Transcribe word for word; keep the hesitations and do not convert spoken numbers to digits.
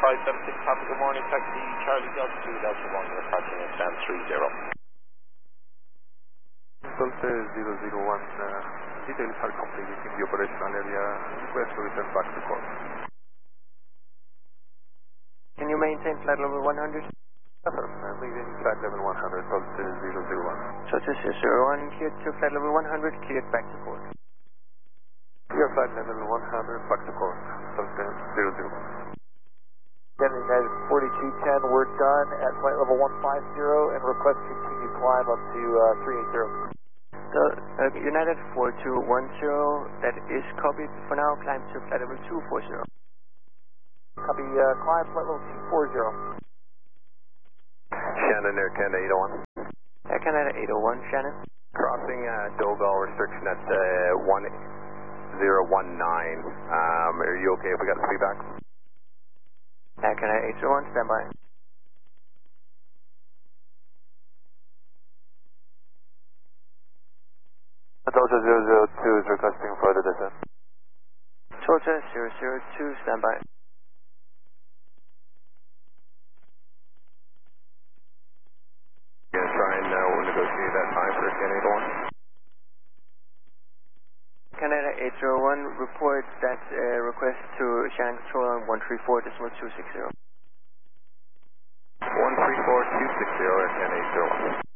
five seven six, Papa, good morning, taxi Charlie Delta two, Delta one, you're approaching at stand three zero. Delta zero zero one, uh, details are complete in the operational area, request to return back to course. Can you maintain flight level one hundred? Affirm, uh, leaving flight level one hundred, Delta zero zero one. Delta zero zero one, cleared to flight level one hundred, cleared back to course. Clear flight level one hundred, back to course, Delta zero zero one. Denver United forty-two ten, we're done at flight level one five zero and request continued climb up to uh, three eight zero. So, uh, United four two one zero, that is copied. For now, climb to flight level two four zero. Copy, uh, climb flight level two four zero. Shannon, Air Canada eight oh one. Air Canada eight oh one, Shannon. Crossing uh, Dogal restriction at uh, one zero one nine. Um, are you okay if we got the feedback? Air Canada eight oh one, stand by. Delta zero zero two is requesting further descent. Delta zero zero two, stand by. Gonna try and uh, we'll negotiate that time for Canada eight oh one. Canada eight oh one, report that uh, request to Shannon Control on one three four decimal two six zero. one three four two six zero, Air Canada eight oh one.